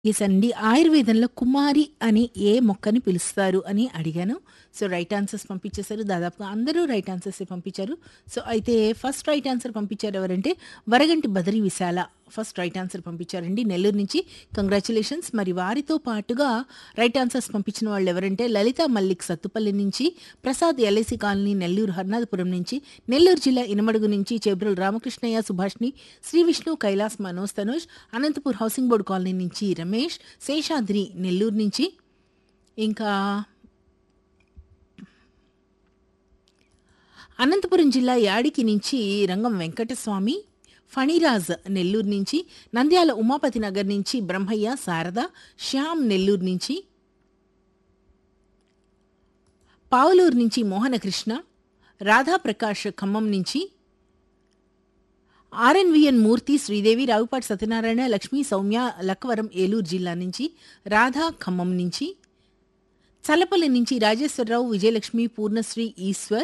Yes అండి. ఆయుర్వేదంలో కుమారి అని ఏ మొక్కని పిలుస్తారు అని అడిగాను. సో, రైట్ ఆన్సర్స్ పంపించేశారు. దాదాపుగా అందరూ రైట్ ఆన్సర్సే పంపించారు. సో, అయితే ఫస్ట్ రైట్ ఆన్సర్ పంపించారు ఎవరంటే వరగంటి బదరి విశాల ఫస్ట్ రైట్ ఆన్సర్ పంపించారండి నెల్లూరు నుంచి. కంగ్రాచ్యులేషన్స్. మరి వారితో పాటుగా రైట్ ఆన్సర్స్ పంపించిన వాళ్ళు ఎవరంటే లలిత మల్లిక్ సత్తుపల్లి నుంచి, ప్రసాద్ ఎల్ఐసి కాలనీ నెల్లూరు హర్నాథపురం నుంచి, నెల్లూరు జిల్లా ఇనమడుగు నుంచి Chebrolu Ramakrishnaiah, Subhashini, Shri Vishnu, Kailash, Manoj, Tanoj, Anantapur housing board colony నుంచి రమేష్, శేషాద్రి నెల్లూరు నుంచి, ఇంకా అనంతపురం జిల్లా యాడికి నుంచి రంగం వెంకటస్వామి, ఫణిరాజ్ నెల్లూరు నుంచి, నంద్యాల ఉమాపతి నగర్ నుంచి బ్రహ్మయ్య, శారద, శ్యామ్ నెల్లూరు నుంచి, పావులూరు నుంచి మోహనకృష్ణ, రాధాప్రకాష్ ఖమ్మం నుంచి, ఆర్ఎన్విఎన్ మూర్తి, శ్రీదేవి, రావుపాటి సత్యనారాయణ, లక్ష్మీ, సౌమ్య, లక్కవరం ఏలూరు జిల్లా నుంచి, రాధా ఖమ్మం నుంచి, చల్లపల్లి నుంచి రాజేశ్వరరావు, విజయలక్ష్మి, పూర్ణశ్రీ, ఈశ్వర్,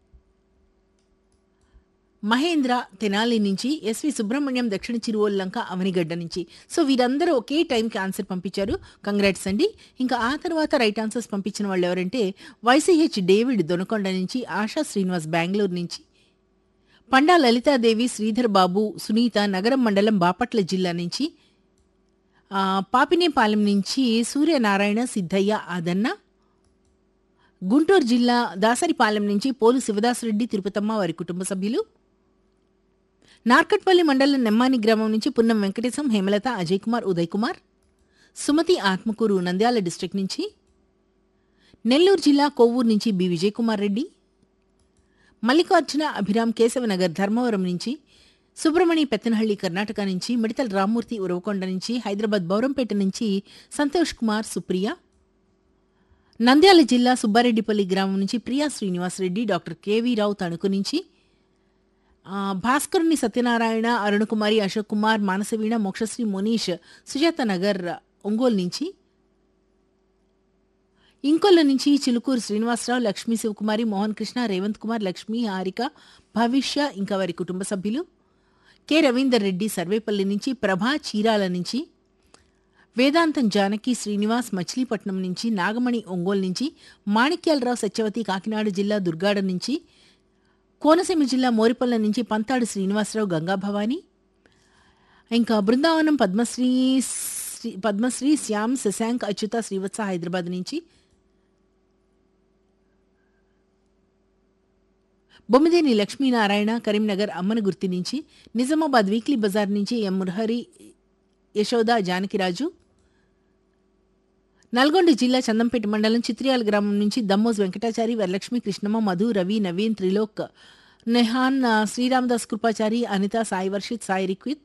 మహేంద్ర తెనాలి నుంచి, ఎస్వి సుబ్రహ్మణ్యం దక్షిణ చిరువల్లంక అవనిగడ్డ నుంచి. సో వీరందరూ ఒకే టైంకి ఆన్సర్ పంపించారు. కంగ్రాట్స్ అండి. ఇంకా ఆ తర్వాత రైట్ ఆన్సర్స్ పంపించిన వాళ్ళు ఎవరంటే వైసీహెచ్ డేవిడ్ దొనకొండ నుంచి, ఆశా శ్రీనివాస్ బెంగళూరు నుంచి, పండా లలితాదేవి, శ్రీధర్ బాబు, సునీత నగరం మండలం బాపట్ల జిల్లా నుంచి, పాపినేపాలెం నుంచి సూర్యనారాయణ, సిద్ధయ్య, ఆదన్న, గుంటూరు జిల్లా దాసరిపాలెం నుంచి పోలు శివదాసరెడ్డి, తిరుపతమ్మ వారి కుటుంబ సభ్యులు, నార్కట్పల్లి మండలం నెమ్మాని గ్రామం నుంచి పున్నం వెంకటేశం, హేమలత, అజయ్ కుమార్, ఉదయ్ కుమార్, సుమతి ఆత్మకూరు నంద్యాల డిస్ట్రిక్ట్ నుంచి, నెల్లూరు జిల్లా కొవ్వూరు నుంచి బి విజయ్ కుమార్ రెడ్డి, మల్లికార్జున అభిరామ్, కేశవనగర్ ధర్మవరం నుంచి, సుబ్రమణి పెత్తనహళ్లి కర్ణాటక నుంచి, మిడతల రామ్మూర్తి ఉరవకొండ నుంచి, హైదరాబాద్ బౌరంపేట నుంచి సంతోష్ కుమార్, సుప్రియ, నంద్యాల జిల్లా సుబ్బారెడ్డిపల్లి గ్రామం నుంచి ప్రియా శ్రీనివాసరెడ్డి, డాక్టర్ కేవీ రావు తణుకు నుంచి, భాస్కరుని సత్యనారాయణ, అరుణకుమారి, అశోక్ కుమార్, మానసవీణ, మోక్షశ్రీ, మునీష్, సుజాత నగర్ ఒంగోలు నుంచి, ఇంకొల్ల నుంచి చిలుకూరు శ్రీనివాసరావు, లక్ష్మీ, శివకుమారి, మోహన్ కృష్ణ, రేవంత్ కుమార్, లక్ష్మీ, హారిక, భవిష్య, ఇంకా వారి కుటుంబ సభ్యులు, కె రవీందర్ రెడ్డి సర్వేపల్లి నుంచి, ప్రభా చీరాల నుంచి, వేదాంతం జానకి శ్రీనివాస్ మచిలీపట్నం నుంచి, నాగమణి ఒంగోలు నుంచి, మాణిక్యాలరావు సత్యవతి కాకినాడ జిల్లా దుర్గాడ నుంచి, కోనసీమ జిల్లా మోరిపల్ల నుంచి పంతాడు శ్రీనివాసరావు, గంగాభవాని, ఇంకా బృందావనం పద్మశ్రీ శ్యామ్, శశాంక్, అచ్యుత, శ్రీవత్స హైదరాబాద్ నుంచి, బొమ్మిదేని లక్ష్మీనారాయణ కరీంనగర్ అమ్మనగుర్తి నుంచి, నిజామాబాద్ వీక్లీ బజార్ నుంచి ఎం మురహరి, యశోద, జానకిరాజు, నల్గొండ జిల్లా చందంపేట మండలం చిత్రియాల గ్రామం నుంచి దమ్మోజ్ వెంకటాచారి, వరలక్ష్మి, కృష్ణమ్మ, మధు, రవి, నవీన్, త్రిలోక్, నెహాన్, శ్రీరామదాస్ కృపాచారి, అనిత, సాయి వర్షిత్, సాయి రిక్విత్,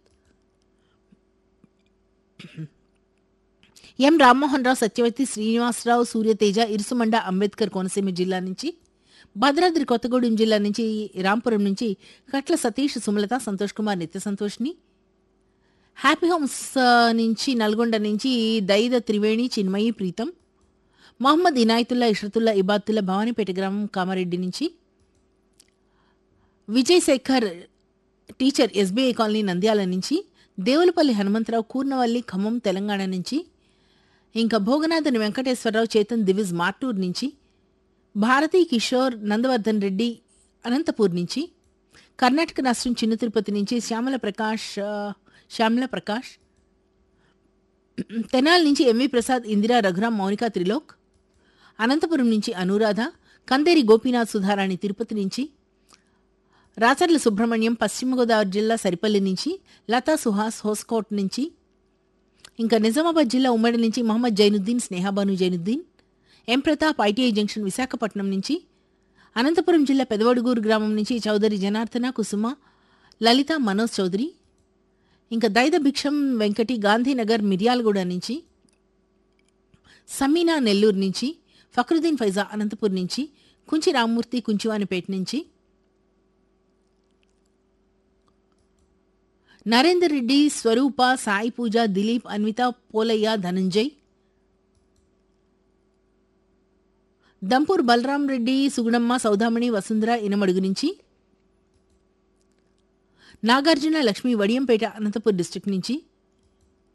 ఎం రామ్మోహన్ రావు, సత్యవతి, శ్రీనివాసరావు, సూర్యతేజ, ఇరుసుమండ, అంబేద్కర్ కోనసీమ జిల్లా నుంచి, భద్రాద్రి కొత్తగూడెం జిల్లా నుంచి, రాంపురం నుంచి కట్ల సతీష్, సుమలత, సంతోష్ కుమార్, నిత్య సంతోష్ని, హ్యాపీ హోమ్స్ నుంచి నల్గొండ నుంచి దైద త్రివేణి, చిన్మయి, ప్రీతం, మహమ్మద్ ఇనాయతుల్లా, ఇష్రతుల్లా, ఇబాతుల్లా, భవానీపేట గ్రామం కామారెడ్డి నుంచి, Vijay Shekhar teacher, SBI colony Nandyal నుంచి, దేవులపల్లి హనుమంతరావు, కూర్నవల్లి, ఖమ్మం తెలంగాణ నుంచి, ఇంకా భోగనాథన్ వెంకటేశ్వరరావు, చేతన్ దివిజ్ మార్టూర్ నుంచి, భారతీ కిషోర్, నందవర్ధన్ రెడ్డి అనంతపూర్ నుంచి, కర్ణాటక రాష్ట్రం చిన్న తిరుపతి నుంచి శ్యామల ప్రకాష్, తెనాలి నుంచి ఎంవి ప్రసాద్, ఇందిరా, రఘురాం, మౌనిక, త్రిలోక్, అనంతపురం నుంచి అనురాధ, కందేరి గోపీనాథ్, సుధారాణి తిరుపతి నుంచి, రాచర్ల సుబ్రహ్మణ్యం, పశ్చిమ గోదావరి జిల్లా సరిపల్లి నుంచి, లతా సుహాస్, హోస్కోట్ నుంచి, ఇంకా నిజామాబాద్ జిల్లా ఉమ్మడి నుంచి మహమ్మద్ జైనుద్దీన్, స్నేహాబాను జైనుద్దీన్, ఎం ప్రతాప్, ఐటీఐ జంక్షన్ విశాఖపట్నం నుంచి, అనంతపురం జిల్లా పెదవడుగూరు గ్రామం నుంచి చౌదరి జనార్దన, కుసుమ, లలిత, మనోజ్ చౌదరి, ఇంకా దైద భిక్షం వెంకటి, గాంధీనగర్ మిర్యాలగూడ నుంచి, సమీనా నెల్లూరు నుంచి, ఫక్రుద్దీన్ ఫైజా అనంతపూర్ నుంచి, కుంచి రామ్మూర్తి, కుంచివానిపేట నుంచి, నరేందర్ రెడ్డి, స్వరూప, సాయి పూజ, దిలీప్, అన్విత, పోలయ్య, ధనంజయ్, దంపూర్ బలరాం రెడ్డి, సుగుణమ్మ, సౌదామణి, వసుంధర ఇనమడుగు నుంచి, నాగార్జున లక్ష్మి వడియంపేట అనంతపూర్ డిస్ట్రిక్ట్ నుంచి